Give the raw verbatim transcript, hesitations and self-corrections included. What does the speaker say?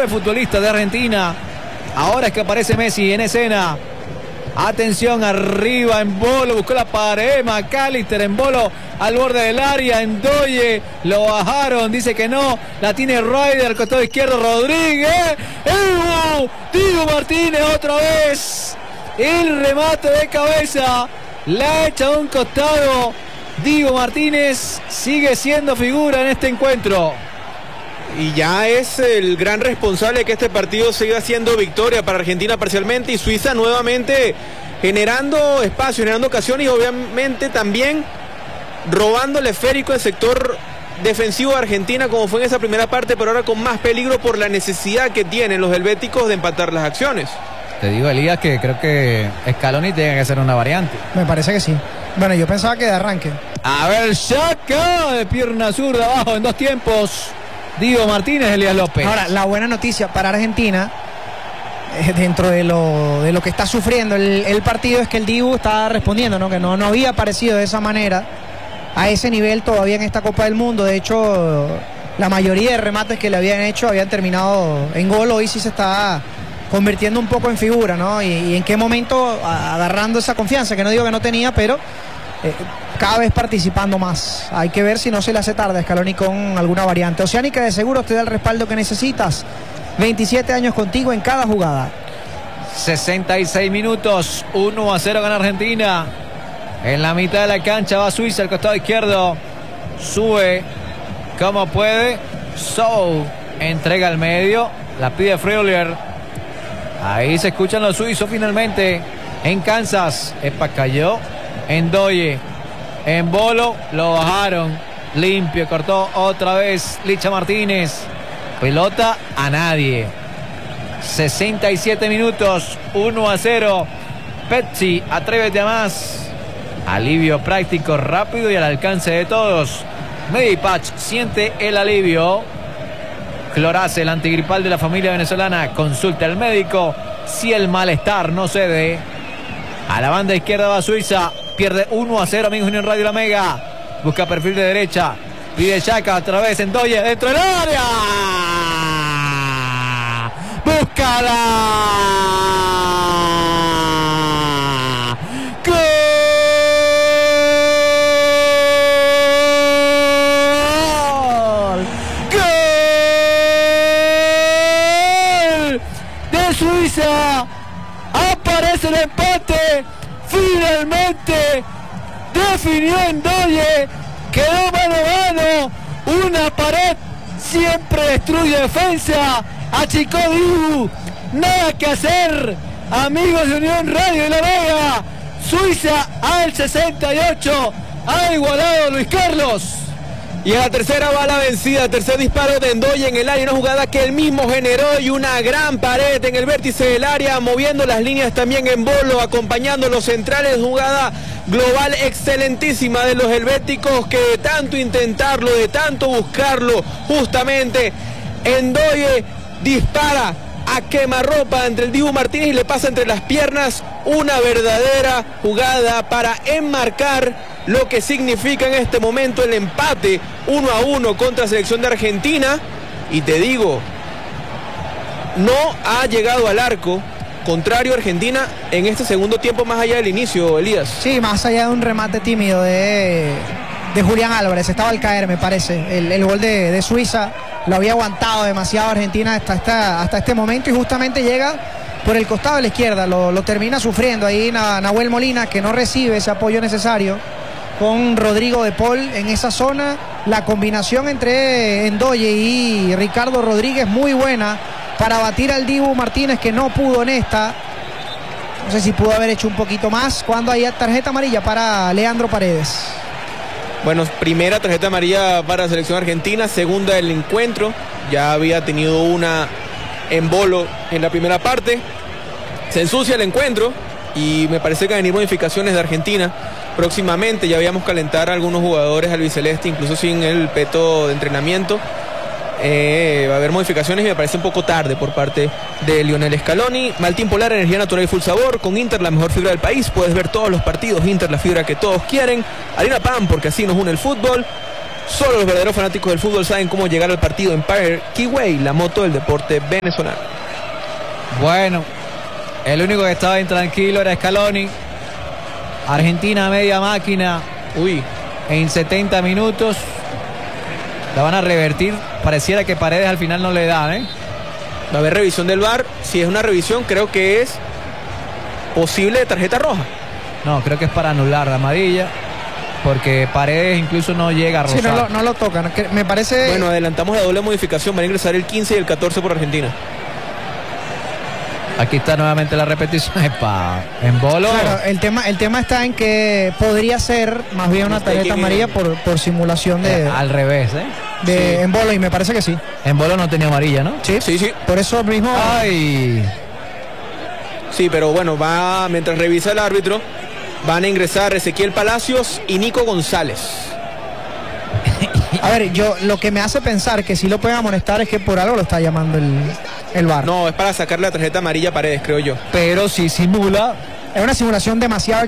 nueve futbolistas de Argentina. Ahora es que aparece Messi en escena. Atención, arriba Embolo, buscó la pared, McAllister, Embolo al borde del área, Ndoye, lo bajaron, dice que no, la tiene Ryder, al costado izquierdo Rodríguez, ¡Ew! Diego Martínez otra vez, el remate de cabeza, la echa a un costado, Diego Martínez sigue siendo figura en este encuentro. Y ya es el gran responsable de que este partido siga siendo victoria para Argentina parcialmente y Suiza nuevamente generando espacio, generando ocasiones y obviamente también robando el esférico del sector defensivo de Argentina como fue en esa primera parte, pero ahora con más peligro por la necesidad que tienen los helvéticos de empatar las acciones. Te digo, Elías, que creo que Scaloni tiene que hacer una variante. Me parece que sí. Bueno, yo pensaba que de arranque. A ver, Xhaka de pierna zurda abajo en dos tiempos. Diego Martínez, Elías López. Ahora, la buena noticia para Argentina, eh, dentro de lo, de lo que está sufriendo el, el partido, es que el Dibu está respondiendo, ¿no? Que no, no había aparecido de esa manera, a ese nivel todavía en esta Copa del Mundo. De hecho, la mayoría de remates que le habían hecho habían terminado en gol. Hoy sí se está convirtiendo un poco en figura, ¿no? Y, y en qué momento agarrando esa confianza, que no digo que no tenía, pero... Eh, cada vez participando más. Hay que ver si no se le hace tarde a Scaloni con alguna variante. Oceánica de Seguros te da el respaldo que necesitas. veintisiete años contigo en cada jugada. sesenta y seis minutos, uno a cero gana Argentina. En la mitad de la cancha va Suiza al costado izquierdo. Sube como puede. Sou entrega al medio. La pide Freuler. Ahí se escuchan los suizos finalmente. En Kansas. Epa, cayó. Ndoye. Embolo, lo bajaron. Limpio, cortó otra vez Licha Martínez. Pelota a nadie. sesenta y siete minutos, uno a cero. Pezzi, atrévete a más. Alivio práctico, rápido y al alcance de todos. Medipatch siente el alivio. Clorace, el antigripal de la familia venezolana. Consulte al médico si el malestar no cede. A la banda izquierda va Suiza. Pierde uno a cero, amigos Unión Radio La Mega. Busca perfil de derecha. Pide Xhaka otra vez. Ndoye dentro del área. ¡Búscala! ¡Gol! ¡Gol! De Suiza. Aparece el empate. Finalmente definió Ndoye, quedó mano a mano, una pared siempre destruye defensa, achicó Dibu, nada que hacer, amigos de Unión Radio de La Vega. Suiza al sesenta y ocho ha igualado Luis Carlos. Y a la tercera va la vencida, tercer disparo de Ndoye en el área, una jugada que él mismo generó y una gran pared en el vértice del área, moviendo las líneas también Embolo, acompañando los centrales, jugada global excelentísima de los helvéticos que de tanto intentarlo, de tanto buscarlo, justamente Ndoye dispara a quemarropa entre el Dibu Martínez y le pasa entre las piernas, una verdadera jugada para enmarcar lo que significa en este momento el empate uno a uno contra la selección de Argentina. Y te digo, no ha llegado al arco contrario a Argentina en este segundo tiempo más allá del inicio, Elías. Sí, más allá de un remate tímido de, de Julián Álvarez, estaba al caer, me parece. El, el gol de, de Suiza lo había aguantado demasiado Argentina hasta, hasta, hasta este momento y justamente llega por el costado de la izquierda, lo, lo termina sufriendo ahí Nahuel Molina, que no recibe ese apoyo necesario con Rodrigo de Paul en esa zona. La combinación entre Ndoye y Ricardo Rodríguez muy buena para batir al Dibu Martínez, que no pudo en esta. No sé si pudo haber hecho un poquito más cuando hay tarjeta amarilla para Leandro Paredes. Bueno, primera tarjeta amarilla para la selección argentina, segunda del encuentro. Ya había tenido una Embolo en la primera parte. Se ensucia el encuentro y me parece que van a venir modificaciones de Argentina próximamente. Ya veíamos calentar a algunos jugadores albiceleste, incluso sin el peto de entrenamiento. Eh, va a haber modificaciones y me parece un poco tarde por parte de Lionel Scaloni. Maltín Polar, energía natural y full sabor. Con Inter, la mejor fibra del país. Puedes ver todos los partidos. Inter, la fibra que todos quieren. Harina Pan, porque así nos une el fútbol. Solo los verdaderos fanáticos del fútbol saben cómo llegar al partido. Empire Keyway, la moto del deporte venezolano. Bueno, el único que estaba intranquilo era Scaloni. Argentina media máquina. Uy. En setenta minutos. La van a revertir. Pareciera que Paredes al final no le da, ¿eh? Va a haber revisión del V A R. Si es una revisión, creo que es posible de tarjeta roja. No, creo que es para anular la amarilla. Porque Paredes incluso no llega a rozar. Sí, no lo, no lo tocan. Me parece... Bueno, adelantamos la doble modificación. Van a ingresar el quince y el catorce por Argentina. Aquí está nuevamente la repetición. Epa, en bolo. Claro, el tema, el tema está en que podría ser más bien una tarjeta amarilla por, por simulación de... Eh, al revés, ¿eh? De, sí. En bolo, y me parece que sí. En bolo no tenía amarilla, ¿no? Sí, sí, sí. Por eso mismo... ¡Ay! Sí, pero bueno, va mientras revisa el árbitro, van a ingresar Ezequiel Palacios y Nico González. A ver, yo lo que me hace pensar que si lo pueden amonestar es que por algo lo está llamando el, el V A R. No, es para sacarle la tarjeta amarilla a Paredes, creo yo. Pero si simula... Es una simulación demasiado